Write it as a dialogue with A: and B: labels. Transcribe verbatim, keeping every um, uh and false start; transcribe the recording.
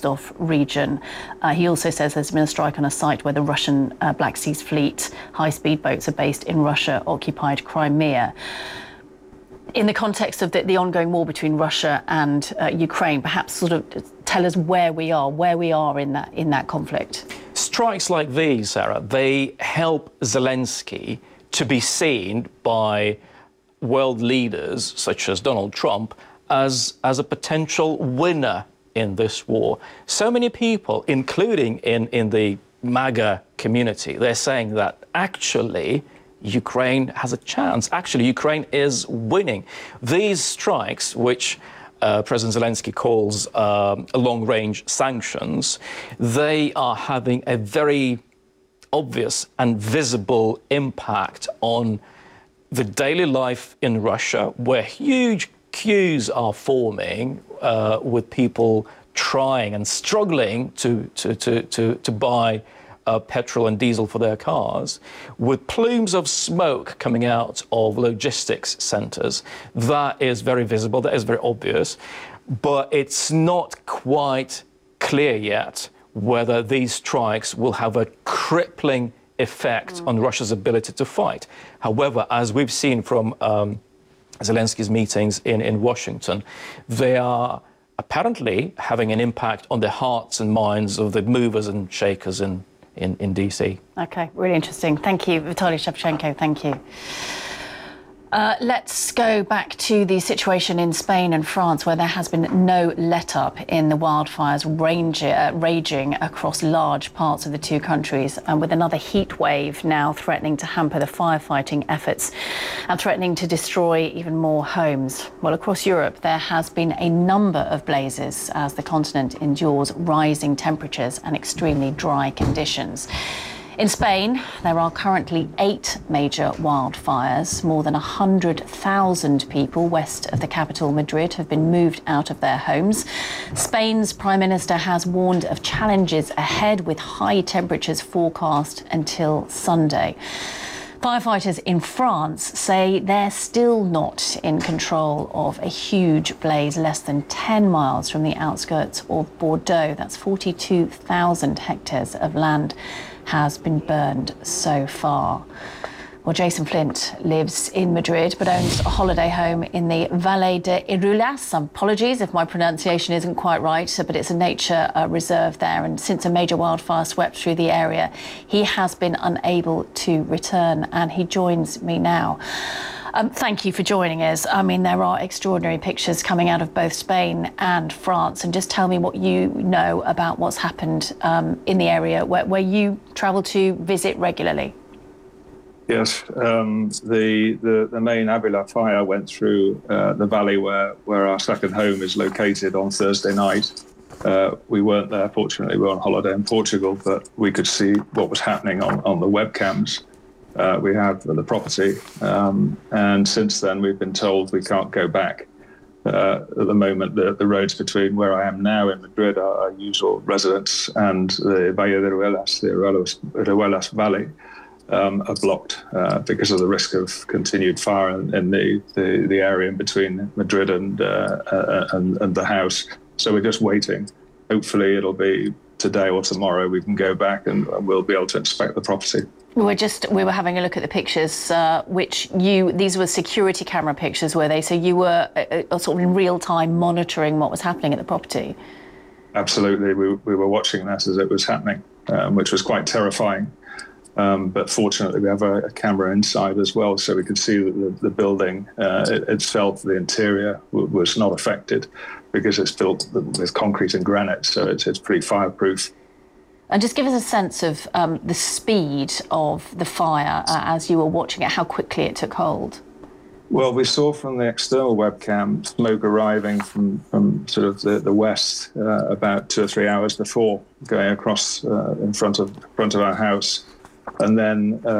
A: Rostov region. Uh, he also says there's been a strike on a site where the Russian uh, Black Sea Fleet high-speed boats are based in Russia-occupied Crimea. In the context of the, the ongoing war between Russia and uh, Ukraine, perhaps sort of tell us where we are, where we are in that in that conflict.
B: Strikes like these, Sarah, they help Zelensky to be seen by world leaders such as Donald Trump as, as a potential winner in this war. So many people, including in, in the MAGA community, they're saying that actually Ukraine has a chance. Actually, Ukraine is winning. These strikes, which uh, President Zelensky calls um, long-range sanctions, they are having a very obvious and visible impact on the daily life in Russia, where huge queues are forming uh, with people trying and struggling to, to, to, to, to buy Uh, petrol and diesel for their cars, with plumes of smoke coming out of logistics centres. That is very visible, that is very obvious, but it's not quite clear yet whether these strikes will have a crippling effect mm. on Russia's ability to fight. However, as we've seen from um, Zelensky's meetings in, in Washington, they are apparently having an impact on the hearts and minds of the movers and shakers in In, in D C.
A: OK, really interesting. Thank you, Vitaly Shevchenko. Thank you. Uh, let's go back to the situation in Spain and France, where there has been no let-up in the wildfires range, uh, raging across large parts of the two countries, and with another heat wave now threatening to hamper the firefighting efforts and threatening to destroy even more homes. Well, across Europe, there has been a number of blazes as the continent endures rising temperatures and extremely dry conditions. In Spain, there are currently eight major wildfires. More than one hundred thousand people west of the capital, Madrid, have been moved out of their homes. Spain's Prime Minister has warned of challenges ahead, with high temperatures forecast until Sunday. Firefighters in France say they're still not in control of a huge blaze less than ten miles from the outskirts of Bordeaux. That's forty-two thousand hectares of land has been burned so far. Well, Jason Flint lives in Madrid but owns a holiday home in the Valle de Irulas. Apologies if my pronunciation isn't quite right, but it's a nature uh, reserve there. And since a major wildfire swept through the area, he has been unable to return, and he joins me now. Um, thank you for joining us. I mean, there are extraordinary pictures coming out of both Spain and France. And just tell me what you know about what's happened um, in the area where, where you travel to visit regularly.
C: Yes, um, the, the the main Avila fire went through uh, the valley where, where our second home is located on Thursday night. Uh, we weren't there, fortunately. We were on holiday in Portugal, but we could see what was happening on, on the webcams uh, we have for the property. Um, and since then, we've been told we can't go back. Uh, at the moment, the, the roads between where I am now in Madrid, our, our usual residence, and the Valle de Iruelas, the Iruelas, Iruelas Valley, Um, are blocked uh, because of the risk of continued fire in, in the, the, the area in between Madrid and, uh, uh, and and the house. So we're just waiting. Hopefully it'll be today or tomorrow we can go back and, and we'll be able to inspect the property.
A: We were just we were having a look at the pictures, uh, which you these were security camera pictures, were they? So you were uh, sort of in real time monitoring what was happening at the property.
C: Absolutely, we we were watching that as it was happening, um, which was quite terrifying. Um, but fortunately, we have a, a camera inside as well, so we could see that the, the building uh, it, itself, the interior, w was not affected because it's built with concrete and granite, so it's, it's pretty fireproof.
A: And just give us a sense of um, the speed of the fire uh, as you were watching it, how quickly it took hold.
C: Well, we saw from the external webcam smoke arriving from, from sort of the, the west uh, about two or three hours before, going across uh, in front of front of our house. And then